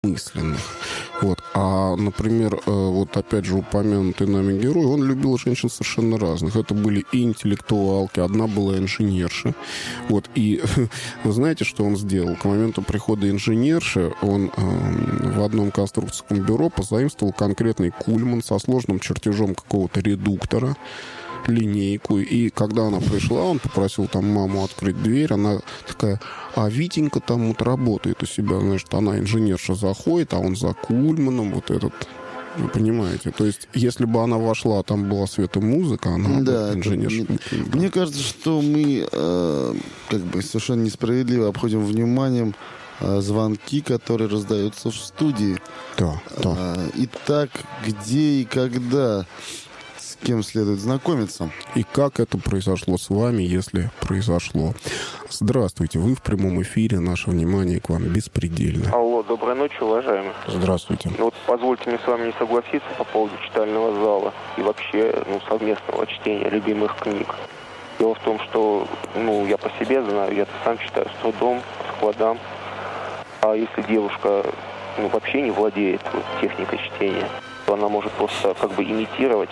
мысленных. Вот. А, например, вот опять же упомянутый нами герой, он любил женщин совершенно разных. Это были и интеллектуалки, одна была инженерша. Вот. И вы знаете, что он сделал? К моменту прихода инженерши он в одном конструкторском бюро позаимствовал конкретный кульман со сложным чертежом какого-то редуктора, линейку. И когда она пришла, он попросил там маму открыть дверь. Она такая: а Витенька там вот работает у себя. Значит, она инженерша заходит, а он за кульманом вот этот. Вы понимаете? То есть, если бы она вошла, там была светомузыка, она да, инженерша. Мне кажется, что мы как бы совершенно несправедливо обходим вниманием звонки, которые раздаются в студии. Да, да. Итак, где и когда, с кем следует знакомиться? И как это произошло с вами, если произошло? Здравствуйте, вы в прямом эфире, наше внимание к вам беспредельно. Алло, доброй ночи, уважаемый. Здравствуйте. Вот позвольте мне с вами не согласиться по поводу читального зала и вообще совместного чтения любимых книг. Дело в том, что я по себе знаю, я сам читаю с трудом, по складам. А если девушка вообще не владеет техникой чтения, то она может просто как бы имитировать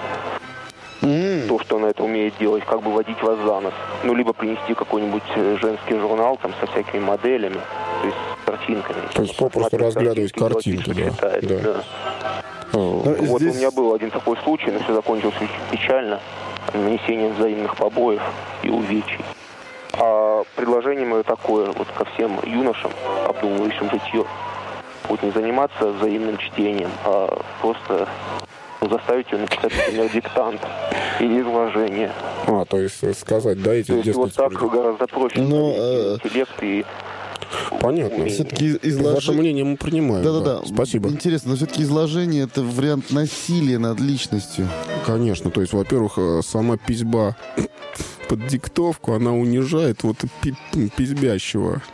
то, что она это умеет делать, как бы водить вас за нос. Либо принести какой-нибудь женский журнал там со всякими моделями, то есть с картинками. То есть попросту разглядывать картинки, да. Вот здесь... у меня был один такой случай, но все закончилось очень печально, нанесением взаимных побоев и увечий. А предложение мое такое, вот ко всем юношам, обдумывающим житье, вот не заниматься взаимным чтением, а просто заставить ее написать, например, диктант или изложение. То есть сказать, да, эти... То есть вот так гораздо проще интеллект и... Понятно. Все-таки Ваше мнение мы принимаем. Да. Спасибо. Интересно, но все-таки изложение — это вариант насилия над личностью. Конечно. То есть, во-первых, сама письба под диктовку, она унижает вот письбящего.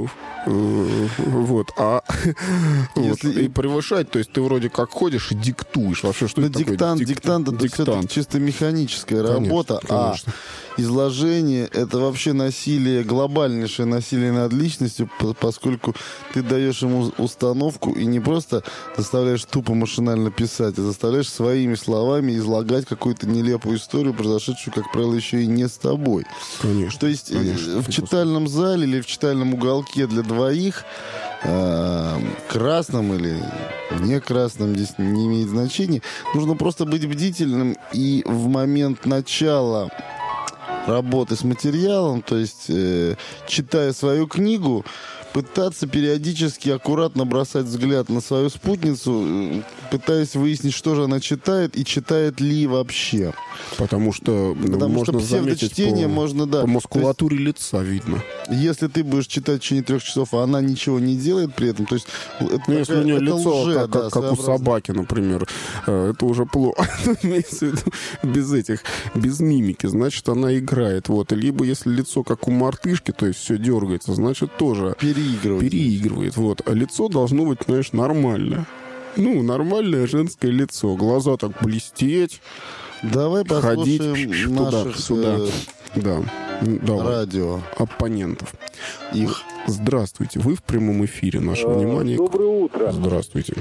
Вот. И превышать, то есть ты вроде как ходишь и диктуешь. Вообще, что это такое? Диктант — это все-таки чисто механическая работа. Конечно. А изложение — это вообще насилие, глобальнейшее насилие над личностью, поскольку ты даешь ему установку и не просто заставляешь тупо машинально писать, а заставляешь своими словами излагать какую-то нелепую историю, произошедшую, как правило, еще и не с тобой. Конечно. То есть в читальном зале или в читальном уголке для двоих, красным или не красным, здесь не имеет значения, нужно просто быть бдительным и в момент начала работы с материалом, то есть читая свою книгу, пытаться периодически аккуратно бросать взгляд на свою спутницу, пытаясь выяснить, что же она читает и читает ли вообще. Потому что можно заметить по мускулатуре лица видно. Если ты будешь читать в течение 3 часов, а она ничего не делает при этом, то есть если у нее лицо как у собаки, например, это уже плохо. Имеется в виду без мимики, значит, она играет. Вот. Либо если лицо как у мартышки, то есть все дергается, значит, тоже переигрывает. Вот. А лицо должно быть, знаешь, нормальное. Нормальное женское лицо. Глаза так блестеть. Давай послушаем ходить наших радио оппонентов. Их. Здравствуйте. Вы в прямом эфире. Наше внимание. Доброе утро. Здравствуйте.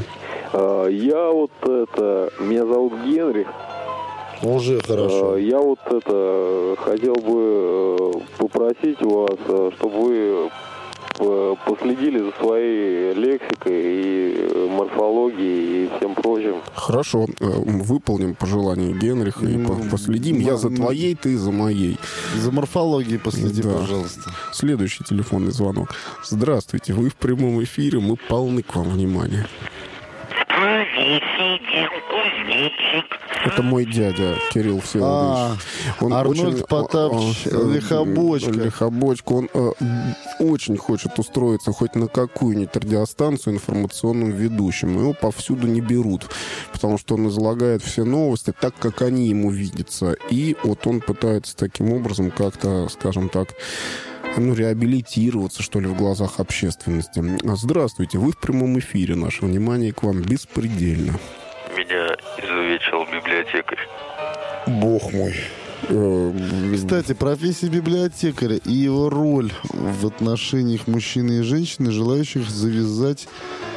Меня зовут Генрих. Уже хорошо. Я хотел бы попросить вас, чтобы вы последили за своей лексикой и морфологией и всем прочим. Хорошо. Выполним пожелание Генриха и последим. Я за твоей, ты за моей. За морфологией последи, пожалуйста. Следующий телефонный звонок. Здравствуйте. Вы в прямом эфире. Мы полны к вам внимания. Это мой дядя Кирилл Всеволодович. Арнольд Потапович Лихобочка. Он очень хочет устроиться хоть на какую-нибудь радиостанцию информационным ведущим. Его повсюду не берут, потому что он излагает все новости так, как они ему видятся. И вот он пытается таким образом как-то, скажем так, реабилитироваться, что ли, в глазах общественности. Здравствуйте, вы в прямом эфире. Наше внимание к вам беспредельно. Меня изувечил библиотекарь. Бог мой. Кстати, профессия библиотекаря и его роль в отношениях мужчины и женщины, желающих завязать